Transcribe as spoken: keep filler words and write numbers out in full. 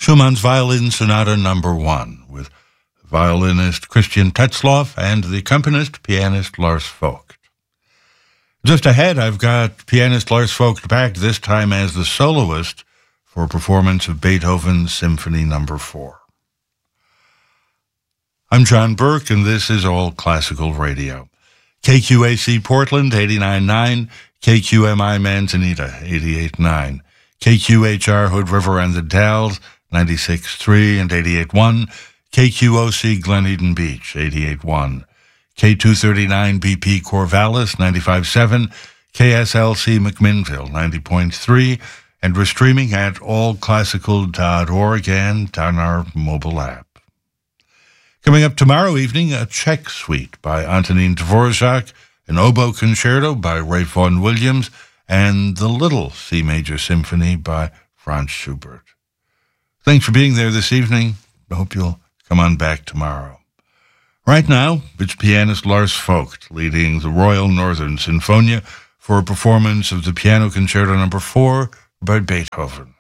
Schumann's Violin Sonata Number One, with violinist Christian Tetzlaff and the accompanist, pianist Lars Vogt. Just ahead, I've got pianist Lars Vogt back, this time as the soloist, for a performance of Beethoven's Symphony Number Four. I'm John Burke, and this is All Classical Radio. K Q A C Portland, eighty-nine point nine, K Q M I Manzanita, eighty-eight point nine, K Q H R Hood River and the Dalles, ninety-six point three and eighty-eight point one, K Q O C Glen Eden Beach, eighty-eight point one, K two thirty-nine B P Corvallis, ninety-five point seven, K S L C McMinnville, ninety point three, and we're streaming at all classical dot org and on our mobile app. Coming up tomorrow evening, a Czech suite by Antonín Dvorak, an oboe concerto by Ray Vaughan Williams, and the Little C Major Symphony by Franz Schubert. Thanks for being there this evening. I hope you'll come on back tomorrow. Right now, it's pianist Lars Vogt leading the Royal Northern Sinfonia for a performance of the Piano Concerto Number Four by Beethoven.